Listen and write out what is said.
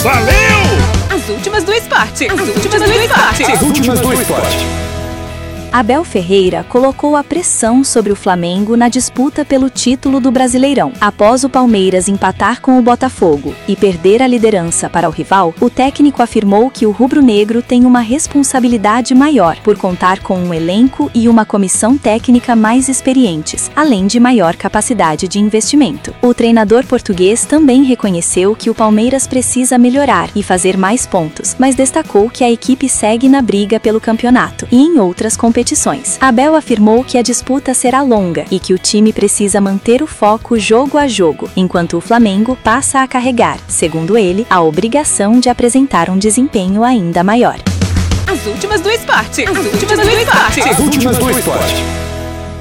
Valeu! As últimas do esporte. As últimas do esporte. As últimas do esporte. Abel Ferreira colocou a pressão sobre o Flamengo na disputa pelo título do Brasileirão. Após o Palmeiras empatar com o Botafogo e perder a liderança para o rival, o técnico afirmou que o rubro-negro tem uma responsabilidade maior por contar com um elenco e uma comissão técnica mais experientes, além de maior capacidade de investimento. O treinador português também reconheceu que o Palmeiras precisa melhorar e fazer mais pontos, mas destacou que a equipe segue na briga pelo campeonato e em outras competições. Abel afirmou que a disputa será longa e que o time precisa manter o foco jogo a jogo, enquanto o Flamengo passa a carregar, segundo ele, a obrigação de apresentar um desempenho ainda maior. As últimas do esporte. As últimas do esporte. As últimas do esporte.